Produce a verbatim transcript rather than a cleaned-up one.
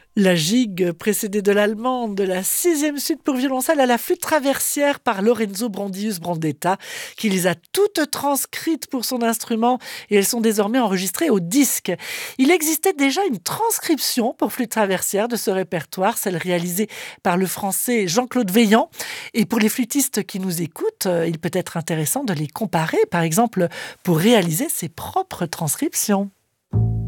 La gigue, précédée de l'allemande, de la sixième suite pour violoncelle à la flûte traversière par Lorenzo Brandius Brandetta, qui les a toutes transcrites pour son instrument et elles sont désormais enregistrées au disque. Il existait déjà une transcription pour flûte traversière de ce répertoire, celle réalisée par le français Jean-Claude Veillant. Et pour les flûtistes qui nous écoutent, euh, il peut être intéressant de les comparer, par exemple, pour réaliser ses propres transcriptions.